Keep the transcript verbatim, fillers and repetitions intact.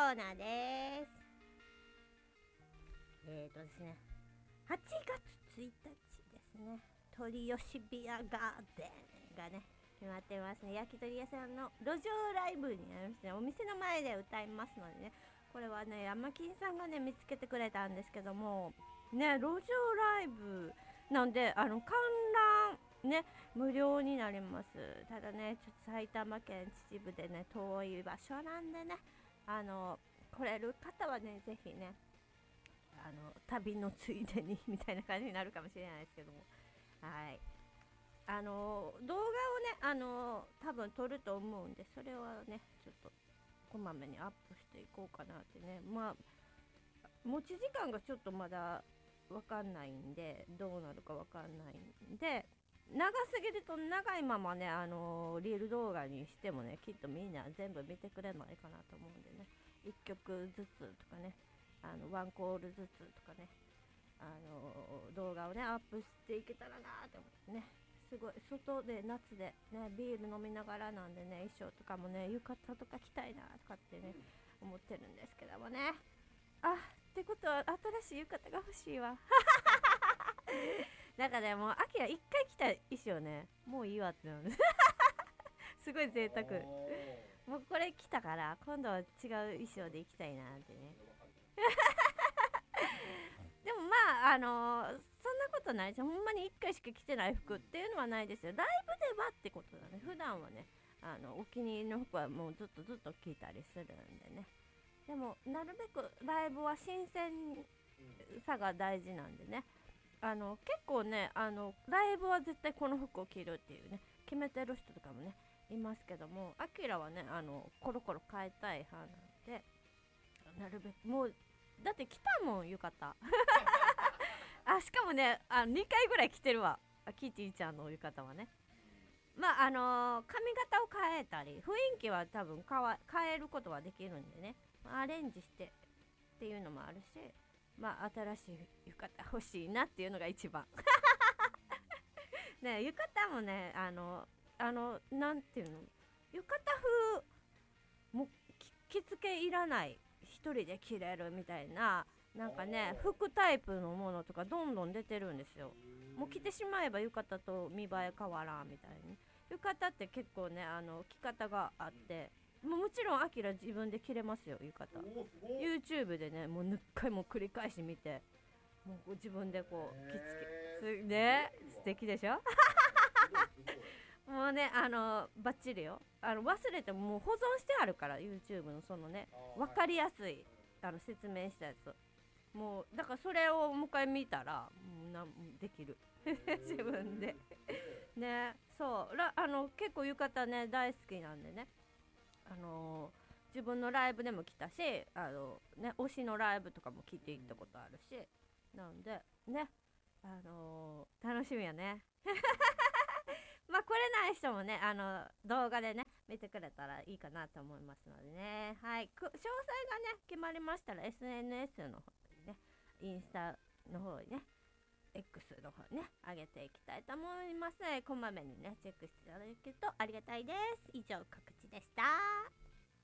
ーナーです。えーとですねはちがつついたちですね、鳥吉ビアガーデンがね決まってますね。焼き鳥屋さんの路上ライブになりますね。お店の前で歌いますのでね、これはね山金さんがね見つけてくれたんですけどもね、路上ライブなんであの観覧ね無料になります。ただねちょっと埼玉県秩父でね遠い場所なんでね、あの来れる方はねぜひねあの旅のついでにみたいな感じになるかもしれないですけども、はい、あの動画をねあの多分撮ると思うんで、それはねちょっとこまめにアップしていこうかなってね。まあ持ち時間がちょっとまだわかんないんで、どうなるかわかんないんで、長すぎると長いままねあのリール動画にしてもねきっとみんな全部見てくれないかなと思うんでね、いっきょくずつとかね、あのワンコールずつとかね、あの動画をねアップしていけたらなと思ってね。すごい外で夏でねビール飲みながらなんでね、衣装とかもね浴衣とか着たいなとかってね思ってるんですけどもね。あってことは新しい浴衣が欲しいわなんかねもうアキラ一回着た衣装ねもういいわってなるんですすごい贅沢。もうこれ着たから今度は違う衣装で行きたいなってねでもまああのー、そんなことないですよ。ほんまにいっかいしか着てない服っていうのはないですよ。ライブではってことだね。普段はねあのお気に入りの服はもうずっとずっと着たりするんでね。でもなるべくライブは新鮮さが大事なんでね、あの結構ねあのライブは絶対この服を着るっていうね決めてる人とかもねいますけども、アキラはねあのコロコロ変えたい派なんで、なるべくもうだって着たもん浴衣あしかもねあにかいぐらい着てるわ、キティちゃんの浴衣はね。まああのー髪型を変えたり雰囲気は多分変わ変えることはできるんでね、アレンジしてっていうのもあるし、まあ新しい浴衣欲しいなっていうのが一番ね。浴衣もねあのあのなんていうの、浴衣風も着付けいらない一人で着れるみたいな、なんかね服タイプのものとかどんどん出てるんですよ。もう着てしまえば浴衣と見栄え変わらんみたいに。浴衣って結構ねあの着方があって、もうもちろんアキラ自分で着れますよ浴衣。 YouTube でねもう何回も繰り返し見て、もう自分でこう着付けすね素敵でしょもうねあのバッチリよ。あの忘れてももう保存してあるから YouTube のそのね分かりやすいあの説明したやつ、もうだからそれをもう一回見たらもうなんできる自分でね。そうらあの結構浴衣ね大好きなんでね、あのー自分のライブでも来たし、あのね推しのライブとかも聞いて行ったことあるし、なんでねあのー楽しみやねまあ来れない人もねあの動画でね見てくれたらいいかなと思いますのでね。はい、く詳細がね決まりましたら エスエヌエス の方にね、インスタの方にね X の方にね上げていきたいと思いますので、こまめにねチェックしていただけるとありがたいです。以上告知でした。